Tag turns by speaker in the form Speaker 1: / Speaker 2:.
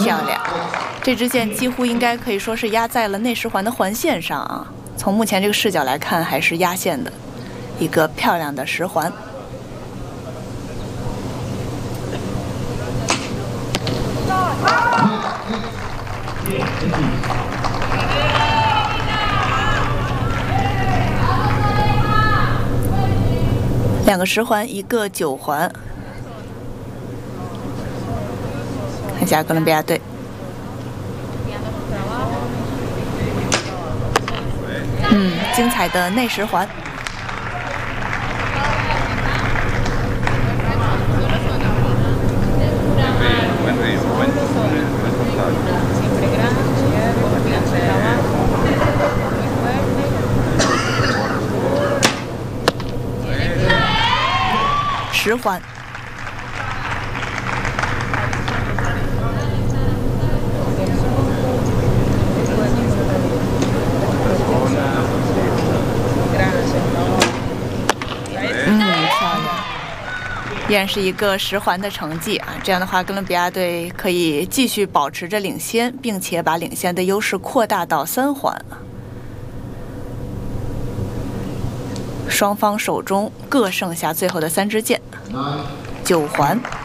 Speaker 1: 漂亮！这支箭几乎应该可以说是压在了内十环的环线上啊。从目前这个视角来看，还是压线的一个漂亮的十环。2个10环，1个9环。看一下哥伦比亚队。精彩的内10环。10环。依然是一个10环的成绩啊！这样的话，哥伦比亚队可以继续保持着领先，并且把领先的优势扩大到3环。双方手中各剩下最后的3支箭，9环。